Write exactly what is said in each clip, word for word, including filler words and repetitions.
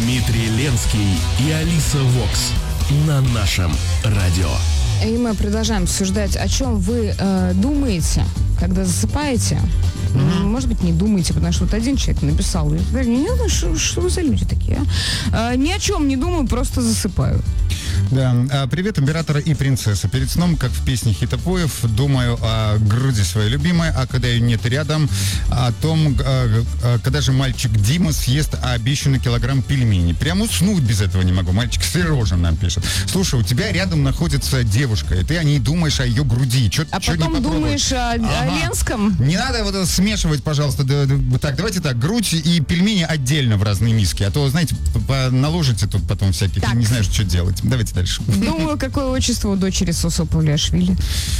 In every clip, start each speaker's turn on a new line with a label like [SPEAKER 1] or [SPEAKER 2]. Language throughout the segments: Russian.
[SPEAKER 1] Дмитрий Ленский и Алиса Вокс на нашем радио.
[SPEAKER 2] И мы продолжаем обсуждать, о чем вы э, думаете, когда засыпаете. Mm-hmm. Может быть, не думаете, потому что вот один человек написал, я не знаю, что, что вы за люди такие, а? А, ни о чем не думаю, просто засыпаю.
[SPEAKER 3] Да. Привет, императора и принцесса. Перед сном, как в песне Хитопоев, думаю о груди своей любимой, а когда ее нет рядом, о том, когда же мальчик Дима съест обещанный килограмм пельменей. Прям уснуть без этого не могу. Мальчик Сережа нам пишет. Слушай, у тебя рядом находится девушка, и ты о ней думаешь, о ее груди. Чё,
[SPEAKER 2] а
[SPEAKER 3] чё
[SPEAKER 2] потом думаешь о, ага. о Ленском?
[SPEAKER 3] Не надо вот это смешивать, пожалуйста. Так, давайте так, грудь и пельмени отдельно в разные миски. А то, знаете, наложите тут потом всяких, не знаешь, что делать. Давайте дальше.
[SPEAKER 2] Думаю, какое отчество у дочери Сосо Павлиашвили.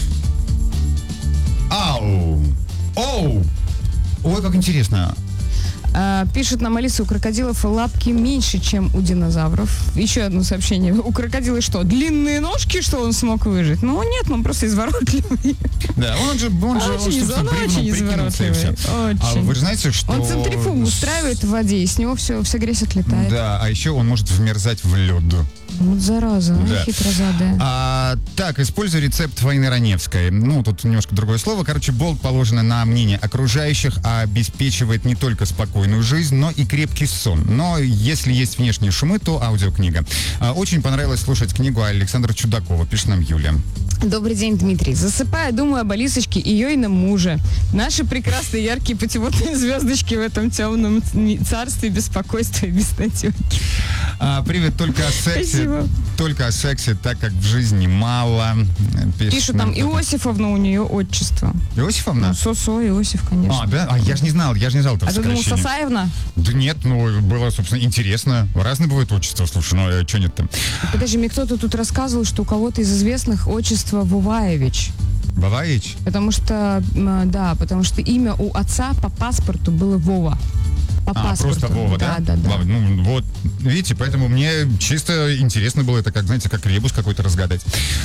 [SPEAKER 3] Ау! Оу! Ой, как интересно.
[SPEAKER 2] А, пишет нам Алиса, у крокодилов лапки меньше, чем у динозавров. Еще одно сообщение. У крокодила что, длинные ножки, что он смог выжить? Ну, нет, он просто изворотливый.
[SPEAKER 3] Да, он же, он же,
[SPEAKER 2] очень,
[SPEAKER 3] он,
[SPEAKER 2] он очень изворотливый. Очень.
[SPEAKER 3] А вы же знаете, что...
[SPEAKER 2] Он центрифугу устраивает в воде, и с него все, вся грязь отлетает.
[SPEAKER 3] Да, а еще он может вмерзать в лед.
[SPEAKER 2] Вот зараза,
[SPEAKER 3] да.
[SPEAKER 2] хитрозадая.
[SPEAKER 3] А, так, используй рецепт Фаины Раневской. Ну, тут немножко другое слово. Короче, болт, положено на мнение окружающих, обеспечивает не только спокойную жизнь, но и крепкий сон. Но если есть внешние шумы, то аудиокнига. А, очень понравилось слушать книгу Александра Чудакова, пишет нам Юля.
[SPEAKER 2] Добрый день, Дмитрий. Засыпая, думаю об Алисочке и Йойном муже. Наши прекрасные яркие путеводные звездочки в этом темном царстве беспокойства и безнадеги.
[SPEAKER 3] А, привет, только о сексе.
[SPEAKER 2] Спасибо.
[SPEAKER 3] Только о сексе, так как в жизни мало.
[SPEAKER 2] Пишут, Пишут там Иосифовна, у нее отчество.
[SPEAKER 3] Иосифовна?
[SPEAKER 2] Ну, Сосо, Иосиф, конечно.
[SPEAKER 3] А, да? А я же не знал, я же не знал этого
[SPEAKER 2] А ты думал,
[SPEAKER 3] сокращения.
[SPEAKER 2] Сосаевна?
[SPEAKER 3] Да нет, ну, было, собственно, интересно. Разные бывают отчества, слушай, ну, а что нет-то?
[SPEAKER 2] Подожди, мне кто-то тут рассказывал, что у кого-то из известных отчество Вуваевич.
[SPEAKER 3] Вуваевич?
[SPEAKER 2] Потому что, да, потому что имя у отца по паспорту было Вова. По
[SPEAKER 3] а,
[SPEAKER 2] паспорту.
[SPEAKER 3] просто Вова, да?
[SPEAKER 2] Да, да, да.
[SPEAKER 3] Ну, вот, видите, поэтому мне чисто интересно было это, как, знаете, как ребус какой-то разгадать.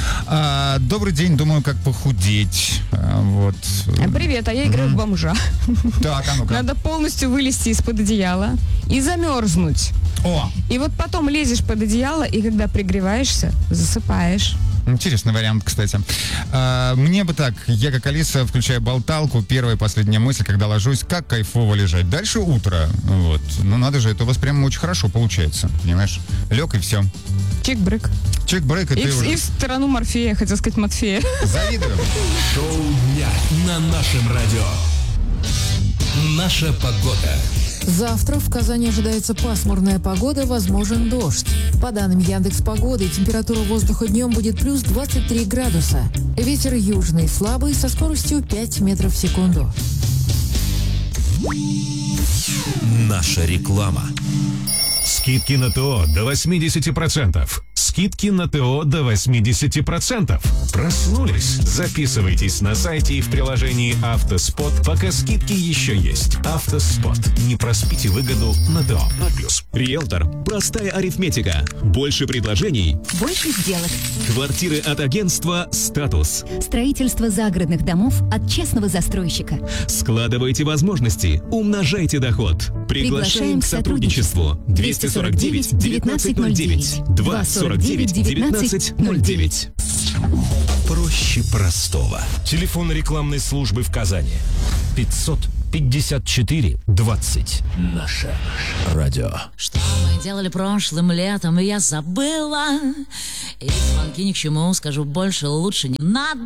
[SPEAKER 3] А, добрый день, думаю, как похудеть. А, вот.
[SPEAKER 2] Привет, а я играю mm-hmm. в бомжа.
[SPEAKER 3] Так, а ну-ка.
[SPEAKER 2] Надо полностью вылезти из-под одеяла и замерзнуть.
[SPEAKER 3] О!
[SPEAKER 2] И вот потом лезешь под одеяло, и когда пригреваешься, засыпаешь.
[SPEAKER 3] Интересный вариант, кстати. А, мне бы так, я как Алиса включаю болталку, первая и последняя мысль, когда ложусь, как кайфово лежать. Дальше утро, вот. Ну надо же, это у вас прямо очень хорошо получается, понимаешь? Лег и все.
[SPEAKER 2] Чик-брык.
[SPEAKER 3] Чик-брык, и, и ты
[SPEAKER 2] в,
[SPEAKER 3] уже...
[SPEAKER 2] И в сторону Морфея, хотел сказать Матфея.
[SPEAKER 3] Завидую.
[SPEAKER 1] Шоу дня на нашем радио. Наша погода.
[SPEAKER 4] Завтра в Казани ожидается пасмурная погода, возможен дождь. По данным Яндекс.Погоды, температура воздуха днем будет плюс двадцать три градуса. Ветер южный слабый со скоростью пять метров в секунду.
[SPEAKER 1] Наша реклама.
[SPEAKER 5] Скидки на ТО до восемьдесят процентов. Скидки на ТО до восемьдесят процентов. Проснулись? Записывайтесь на сайте и в приложении «Автоспот», пока скидки еще есть. «Автоспот». Не проспите выгоду на ТО. ноль плюс.
[SPEAKER 6] Риэлтор. Простая арифметика. Больше предложений.
[SPEAKER 7] Больше сделок.
[SPEAKER 6] Квартиры от агентства «Статус».
[SPEAKER 7] Строительство загородных домов от честного застройщика.
[SPEAKER 6] Складывайте возможности. Умножайте доход. Приглашаем к сотрудничеству. двести сорок девять девятнадцать ноль девять. два сорок девять девятнадцать ноль девять.
[SPEAKER 1] Проще простого. Телефон рекламной службы в Казани. пятьсот пятьдесят четыре двадцать. Наше радио.
[SPEAKER 8] Что мы делали прошлым летом, я забыла. И звонки ни к чему, скажу больше, лучше не надо.